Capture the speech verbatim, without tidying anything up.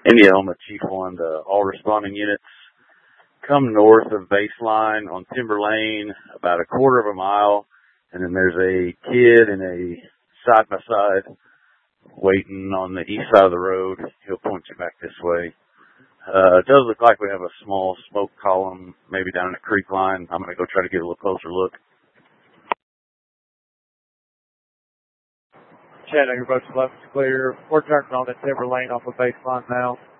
India Helmet Chief One to all responding units. Come north of baseline on Timber Lane, about a quarter of a mile, and then there's a kid in a side-by-side waiting on the east side of the road. He'll point you back this way. Uh, it does look like we have a small smoke column, maybe down in the creek line. I'm going to go try to get a little closer look. Chattanooga, boats left is clear. We're turning on the Timber Lane off of baseline now.